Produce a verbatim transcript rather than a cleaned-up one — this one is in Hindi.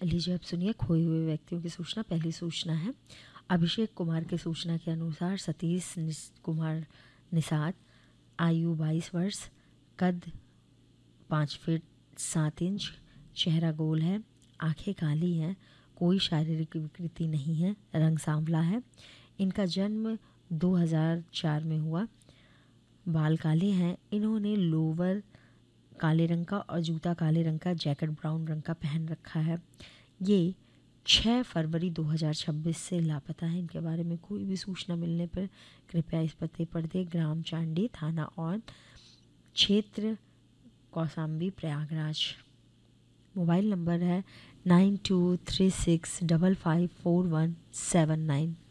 लीजिए अब सुनिए खोए हुए व्यक्तियों की सूचना। पहली सूचना है अभिषेक कुमार की सूचना के अनुसार सतीश निस, कुमार निषाद, आयु बाईस वर्ष, कद पाँच फीट सात इंच, चेहरा गोल है, आंखें काली हैं, कोई शारीरिक विकृति नहीं है, रंग सांवला है। इनका जन्म दो हज़ार चार में हुआ। बाल काले हैं। इन्होंने लोवर काले रंग का और जूता काले रंग का, जैकेट ब्राउन रंग का पहन रखा है। ये छह फरवरी दो हज़ार छब्बीस से लापता है। इनके बारे में कोई भी सूचना मिलने पर कृपया इस पते पर दे। ग्राम चांडी, थाना और क्षेत्र कौसाम्बी, प्रयागराज। मोबाइल नंबर है nine to three six double five four one seven nine.